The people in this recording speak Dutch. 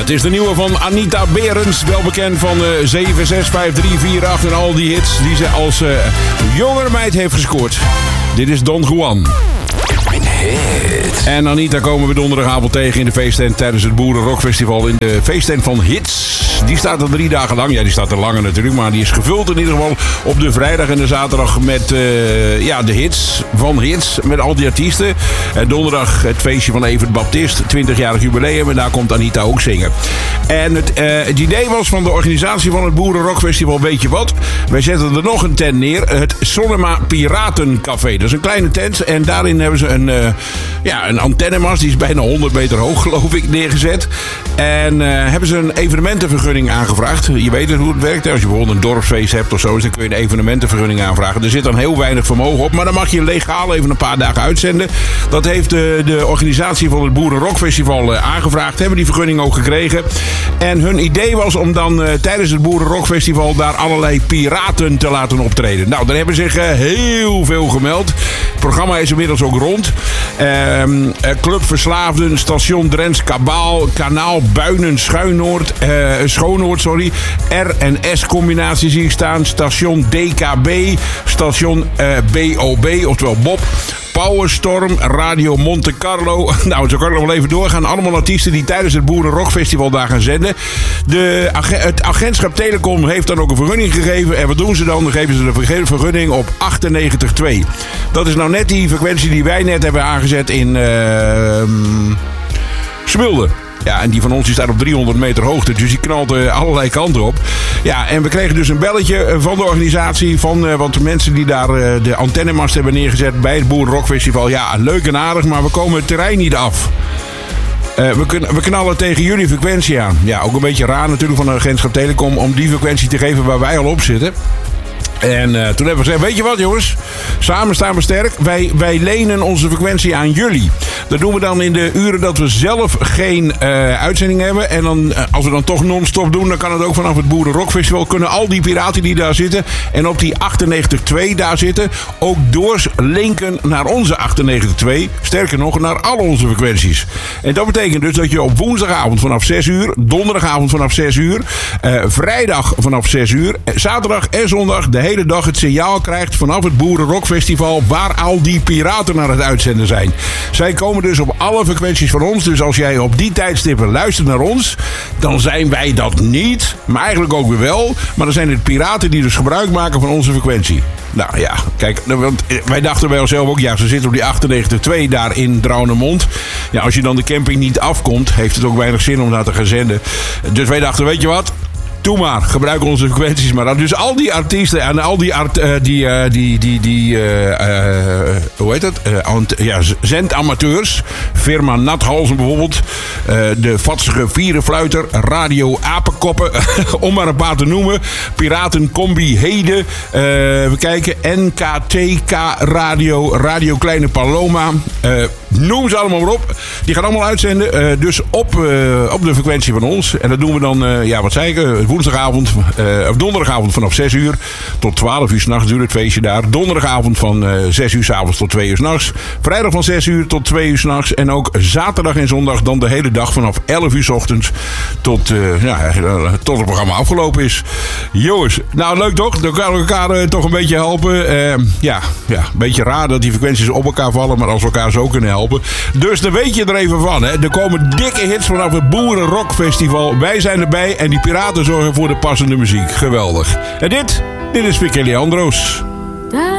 Het is de nieuwe van Anita Berends, wel bekend van 7, 6, 5, 3, 4, 8 en al die hits die ze als jongere meid heeft gescoord. Dit is Don Juan. En Anita komen we donderdagavond tegen in de feesttent tijdens het Boerenrockfestival in de feesttent van Hits. Die staat er 3 dagen lang. Ja, die staat er langer natuurlijk, maar die is gevuld in ieder geval op de vrijdag en de zaterdag met de hits van Hits. Met al die artiesten. En donderdag het feestje van Evert Baptist, 20-jarig jubileum. En daar komt Anita ook zingen. En het idee was van de organisatie van het Boerenrockfestival, weet je wat? Wij zetten er nog een tent neer. Het Sonema Piratencafé. Dat is een kleine tent en daarin hebben ze een antennemast. Die is bijna 100 meter hoog, geloof ik, neergezet. En hebben ze een evenementenvergunning aangevraagd. Je weet hoe het werkt. Als je bijvoorbeeld een dorpsfeest hebt of zo, dan kun je een evenementenvergunning aanvragen. Er zit dan heel weinig vermogen op, maar dan mag je legaal even een paar dagen uitzenden. Dat heeft de organisatie van het Boerenrockfestival aangevraagd. Hebben die vergunning ook gekregen. En hun idee was om dan tijdens het Boerenrockfestival daar allerlei piraten te laten optreden. Nou, daar hebben zich heel veel gemeld. Het programma is inmiddels ook rond. Club Verslaafden, Station Drents Kabaal, Kanaal Buinen Schoonoord, R&S combinatie zie ik staan. Station DKB, Station BOB, oftewel Bob. Powerstorm, Radio Monte Carlo. Nou, zo kan ik nog wel even doorgaan. Allemaal artiesten die tijdens het Boerenrockfestival daar gaan zenden. Het agentschap Telecom heeft dan ook een vergunning gegeven. En wat doen ze dan? Dan geven ze de vergunning op 98.2. Dat is nou net die frequentie die wij net hebben aangezet in Smulde. Ja, en die van ons die staat op 300 meter hoogte. Dus die knalt allerlei kanten op. Ja, en we kregen dus een belletje van de organisatie. Want de mensen die daar de antennemast hebben neergezet bij het Boerenrockfestival. Ja, leuk en aardig, maar we komen het terrein niet af. We knallen tegen jullie frequentie aan. Ja, ook een beetje raar natuurlijk van de agentschap Telecom om die frequentie te geven waar wij al op zitten. En toen hebben we gezegd, weet je wat jongens, samen staan we sterk. Wij lenen onze frequentie aan jullie. Dat doen we dan in de uren dat we zelf geen uitzending hebben. En dan, als we dan toch non-stop doen, dan kan het ook vanaf het Boerenrockfestival. Kunnen al die piraten die daar zitten en op die 98.2 daar zitten, ook doorlinken naar onze 98.2. Sterker nog, naar al onze frequenties. En dat betekent dus dat je op woensdagavond vanaf 6 uur, donderdagavond vanaf 6 uur, vrijdag vanaf 6 uur, zaterdag en zondag de hele dag het signaal krijgt vanaf het Boerenrockfestival waar al die piraten aan het uitzenden zijn. Zij komen dus op alle frequenties van ons. Dus als jij op die tijdstippen luistert naar ons, dan zijn wij dat niet. Maar eigenlijk ook weer wel. Maar dan zijn het piraten die dus gebruik maken van onze frequentie. Nou ja, kijk, want wij dachten bij onszelf ook, ja, ze zitten op die 98.2 daar in Drouwnemond. Ja, als je dan de camping niet afkomt, heeft het ook weinig zin om daar te gaan zenden. Dus wij dachten, weet je wat? Doe maar, gebruik onze frequenties maar dan. Dus al die artiesten en al die hoe heet het? Zendamateurs. Firma Nathalzen bijvoorbeeld. De vatsige vierenfluiter. Radio Apenkoppen. Om maar een paar te noemen. Piratencombi Heden. We kijken. NKTK Radio. Radio Kleine Paloma. Noem ze allemaal maar op. Die gaan allemaal uitzenden. Dus op de frequentie van ons. En dat doen we dan, wat zei ik? Woensdagavond, of donderdagavond vanaf 6 uur tot 12 uur 's nachts duurt het feestje daar. Donderdagavond van 6 uur 's avonds tot 2 uur 's nachts. Vrijdag van 6 uur tot 2 uur 's nachts. En ook zaterdag en zondag dan de hele dag vanaf 11 uur 's ochtends tot het programma afgelopen is. Jongens, nou leuk toch? Dan kunnen we elkaar toch een beetje helpen. Een beetje raar dat die frequenties op elkaar vallen, maar als we elkaar zo kunnen helpen. Dus dan weet je er even van. Hè? Er komen dikke hits vanaf het Boerenrockfestival. Wij zijn erbij en die piraten zorgen voor de passende muziek. Geweldig. En dit is Vicky Leandros.